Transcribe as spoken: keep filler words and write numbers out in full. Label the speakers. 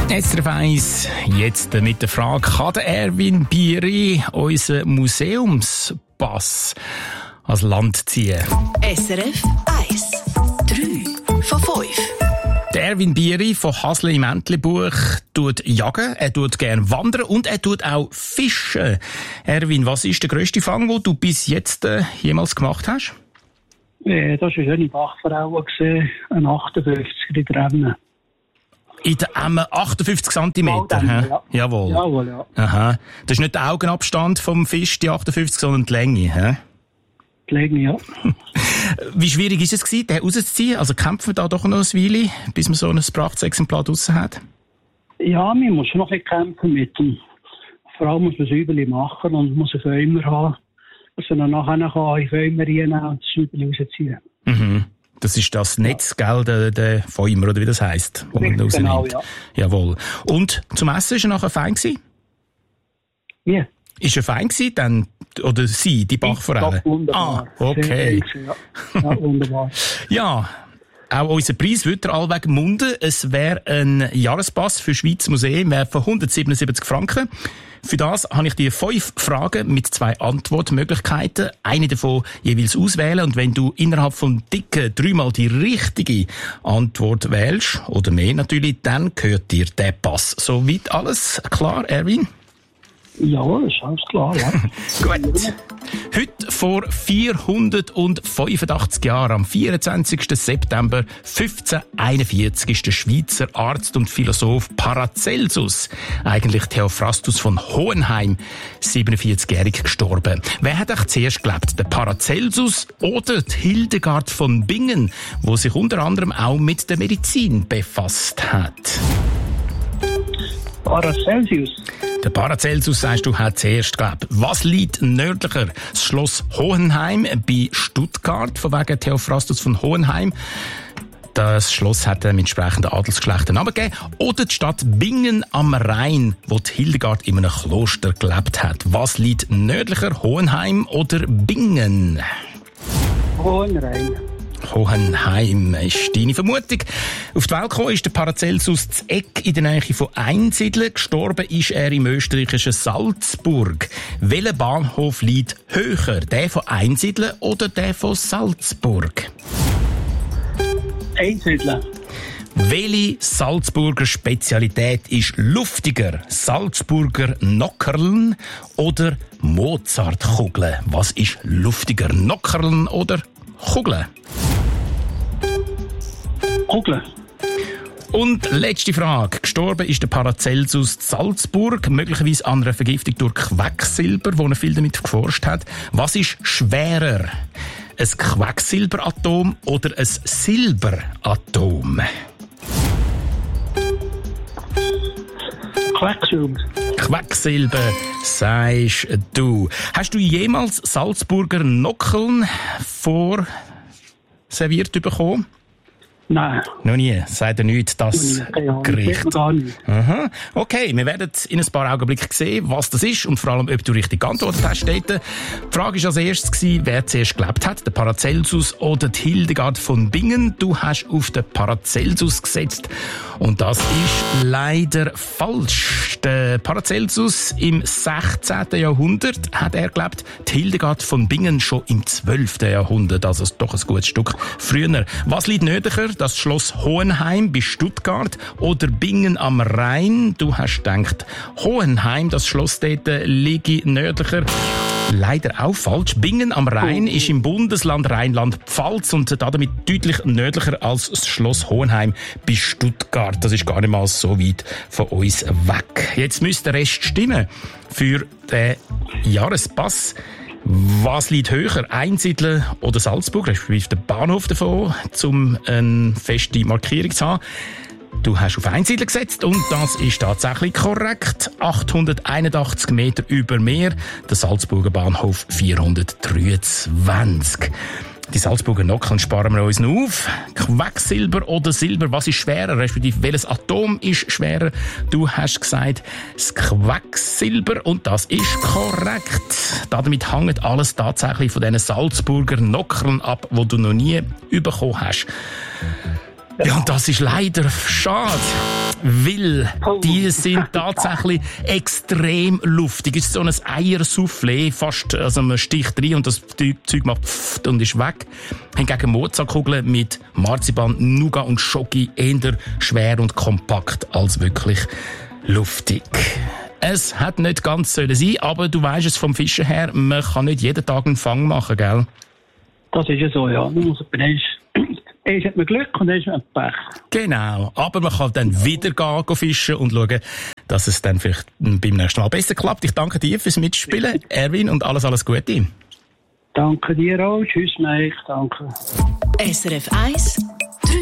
Speaker 1: S R F eins, jetzt mit der Frage, kann der Erwin Bieri unseren Museumspass ans Land ziehen?
Speaker 2: S R F eins, drei von fünf.
Speaker 1: Der Erwin Bieri von Hasle im Entlebuch tut jagen, er tut gerne wandern und er tut auch fischen. Erwin, was ist der grösste Fang, den du bis jetzt äh, jemals gemacht hast?
Speaker 3: Äh, das war eine schöne Bachforelle, ein achtundfünfziger in der Emme.
Speaker 1: In der Emme achtundfünfzig Zentimeter?
Speaker 3: Emme, ja.
Speaker 1: Jawohl.
Speaker 3: Jawohl, ja.
Speaker 1: Aha. Das ist nicht der Augenabstand vom Fisch, die achtundfünfzig, sondern die Länge, hä?
Speaker 3: Die Länge, ja.
Speaker 1: Wie schwierig ist es gewesen, den rauszuziehen? Also kämpfen wir da doch noch ein Weile, bis man so ein Prachtexemplar draussen hat?
Speaker 3: Ja, man muss schon noch ein bisschen kämpfen mit dem. Vor allem muss man Säuberli machen und muss einen Fäumer haben, dass man dann nachher kann in Fäumer reinnehmen und das Säuberli rausziehen.
Speaker 1: Mhm. Das ist das Netz, ja. Gell, der, der Fäumer, oder wie das heisst? Wo man
Speaker 3: genau, ja.
Speaker 1: Jawohl. Und zum Essen war er nachher fein gewesen?
Speaker 3: Wie?
Speaker 1: Ist er fein gewesen, dann, oder sie, die Bachforelle?
Speaker 3: Ja, wunderbar.
Speaker 1: Ah, okay.
Speaker 3: Ja. Ja, wunderbar.
Speaker 1: Ja, auch unser Preis wird er allweg munden. Es wäre ein Jahrespass für Schweiz Museum von hundertsiebenundsiebzig Franken. Für das habe ich dir fünf Fragen mit zwei Antwortmöglichkeiten. Eine davon jeweils auswählen. Und wenn du innerhalb von dicken dreimal die richtige Antwort wählst, oder mehr natürlich, dann gehört dir der Pass. Soweit alles klar, Erwin?
Speaker 3: Ja, das ist alles klar, ja.
Speaker 1: Gut. Heute vor vierhundertfünfundachtzig Jahren, am vierundzwanzigsten September fünfzehnhunderteinundvierzig, ist der Schweizer Arzt und Philosoph Paracelsus, eigentlich Theophrastus von Hohenheim, siebenundvierzigjährig gestorben. Wer hat eigentlich zuerst gelebt? Der Paracelsus oder die Hildegard von Bingen, wo sich unter anderem auch mit der Medizin befasst hat?
Speaker 3: Paracelsus.
Speaker 1: Der Paracelsus, sagst du, hat zuerst gelebt. Was liegt nördlicher? Das Schloss Hohenheim bei Stuttgart, von wegen Theophrastus von Hohenheim. Das Schloss hat dem entsprechenden Adelsgeschlecht einen Namen gegeben. Oder die Stadt Bingen am Rhein, wo die Hildegard in einem Kloster gelebt hat. Was liegt nördlicher? Hohenheim oder Bingen?
Speaker 3: Hohenheim.
Speaker 1: Hohenheim ist deine Vermutung. Auf die Welt gekommen ist der Paracelsus zu Eck in der Nähe von Einsiedeln. Gestorben ist er im österreichischen Salzburg. Welcher Bahnhof liegt höher? Der von Einsiedeln oder der von Salzburg?
Speaker 3: Einsiedeln.
Speaker 1: Welche Salzburger Spezialität ist luftiger? Salzburger Nockerln oder Mozartkugeln? Was ist luftiger? Nockerln oder Kugeln?
Speaker 3: Kugeln.
Speaker 1: Und letzte Frage. Gestorben ist der Paracelsus in Salzburg, möglicherweise an einer Vergiftung durch Quecksilber, wo er viel damit geforscht hat. Was ist schwerer? Ein Quecksilberatom oder ein Silberatom?
Speaker 3: Quecksilber.
Speaker 1: Quecksilber, sagst du. Hast du jemals Salzburger Nockeln vorserviert bekommen?
Speaker 3: Nein.
Speaker 1: Noch nie. Sagt er nicht, das
Speaker 3: ja,
Speaker 1: Gericht.
Speaker 3: Gar nicht.
Speaker 1: Aha. Okay, wir werden in ein paar Augenblicken sehen, was das ist und vor allem, ob du richtig geantwortet hast. Die Frage war als erstes, wer zuerst gelebt hat, der Paracelsus oder die Hildegard von Bingen. Du hast auf den Paracelsus gesetzt und das ist leider falsch. Der Paracelsus im sechzehnten Jahrhundert hat er gelebt, die Hildegard von Bingen schon im zwölften Jahrhundert, also doch ein gutes Stück früher. Was liegt nördlicher? Das Schloss Hohenheim bei Stuttgart oder Bingen am Rhein? Du hast gedacht, Hohenheim, das Schloss dort liege nördlicher. Leider auch falsch. Bingen am Rhein ist im Bundesland Rheinland-Pfalz und damit deutlich nördlicher als das Schloss Hohenheim bei Stuttgart. Das ist gar nicht mal so weit von uns weg. Jetzt müsste der Rest stimmen für den Jahrespass. Was liegt höher? Einsiedeln oder Salzburg? Respektive der Bahnhof davon, um eine feste Markierung zu haben. Du hast auf Einsiedeln gesetzt und das ist tatsächlich korrekt. achthunderteinundachtzig Meter über Meer. Der Salzburger Bahnhof vierhundertdreiundzwanzig. Die Salzburger Nockeln sparen wir uns noch auf. Quecksilber oder Silber, was ist schwerer? Respektive, welches Atom ist schwerer? Du hast gesagt, das Quecksilber und das ist korrekt. Damit hängt alles tatsächlich von diesen Salzburger Nockeln ab, die du noch nie bekommen hast. Ja, und das ist leider schade, weil die sind tatsächlich extrem luftig. Es ist so ein Eiersoufflé, fast, also man sticht rein und das Zeug macht pfft und ist weg. Hingegen Mozartkugeln mit Marzipan, Nougat und Schoki eher schwer und kompakt als wirklich luftig. Es hat nicht ganz sollen sein, aber du weisst es vom Fischen her, man kann nicht jeden Tag einen Fang machen, gell?
Speaker 3: Das ist ja so, ja. Man muss erst, erst hat man Glück und erst hat man Pech.
Speaker 1: Genau, aber man kann dann wieder gehen, gehen fischen und schauen, dass es dann vielleicht beim nächsten Mal besser klappt. Ich danke dir fürs Mitspielen, Erwin, und alles, alles Gute.
Speaker 3: Danke dir auch. Tschüss, Mike. Danke.
Speaker 2: S R F eins